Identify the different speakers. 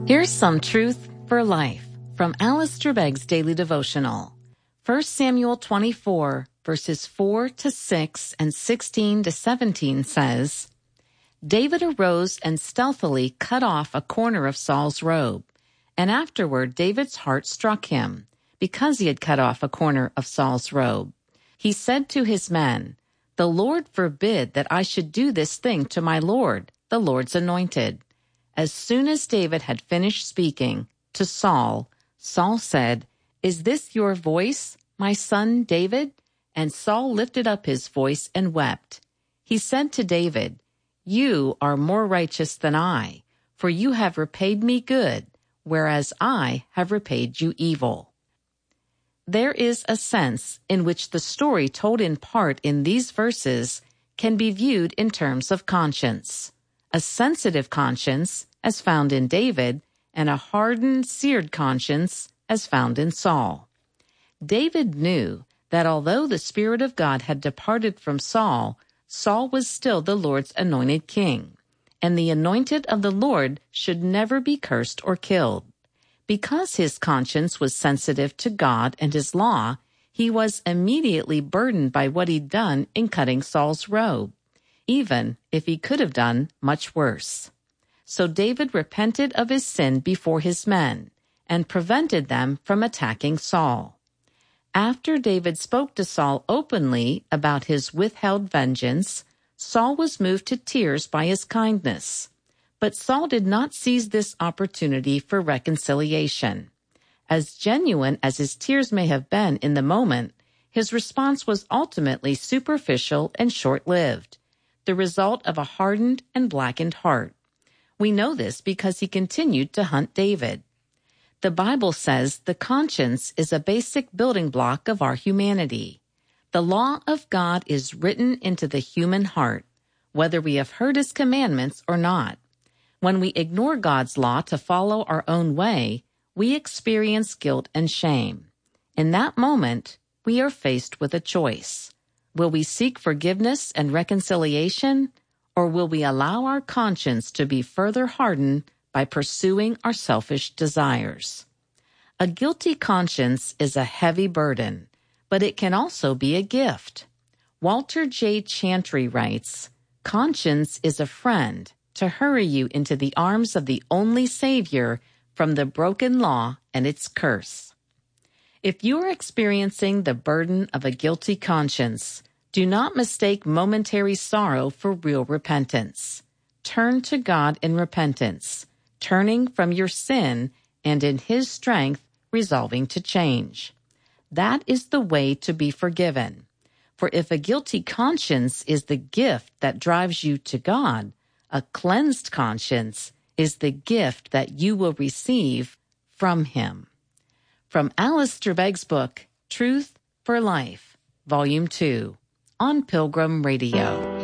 Speaker 1: Here's some truth for life from Alistair Begg's Daily Devotional. 1 Samuel 24, verses 4 to 6 and 16 to 17 says, David arose and stealthily cut off a corner of Saul's robe, and afterward David's heart struck him, because he had cut off a corner of Saul's robe. He said to his men, "The Lord forbid that I should do this thing to my Lord, the Lord's anointed." As soon as David had finished speaking to Saul, Saul said, "Is this your voice, my son David?" And Saul lifted up his voice and wept. He said to David, "You are more righteous than I, for you have repaid me good, whereas I have repaid you evil." There is a sense in which the story told in part in these verses can be viewed in terms of conscience. A sensitive conscience, as found in David, and a hardened, seared conscience, as found in Saul. David knew that although the Spirit of God had departed from Saul, Saul was still the Lord's anointed king, and the anointed of the Lord should never be cursed or killed. Because his conscience was sensitive to God and his law, he was immediately burdened by what he'd done in cutting Saul's robe, even if he could have done much worse. So David repented of his sin before his men and prevented them from attacking Saul. After David spoke to Saul openly about his withheld vengeance, Saul was moved to tears by his kindness. But Saul did not seize this opportunity for reconciliation. As genuine as his tears may have been in the moment, his response was ultimately superficial and short-lived, the result of a hardened and blackened heart. We know this because he continued to hunt David. The Bible says the conscience is a basic building block of our humanity. The law of God is written into the human heart, whether we have heard his commandments or not. When we ignore God's law to follow our own way, we experience guilt and shame. In that moment, we are faced with a choice. Will we seek forgiveness and reconciliation, or will we allow our conscience to be further hardened by pursuing our selfish desires? A guilty conscience is a heavy burden, but it can also be a gift. Walter J. Chantry writes, "Conscience is a friend to hurry you into the arms of the only Savior from the broken law and its curse." If you are experiencing the burden of a guilty conscience, do not mistake momentary sorrow for real repentance. Turn to God in repentance, turning from your sin and in His strength resolving to change. That is the way to be forgiven. For if a guilty conscience is the gift that drives you to God, a cleansed conscience is the gift that you will receive from Him. From Alistair Begg's book, Truth for Life, Volume 2, on Pilgrim Radio.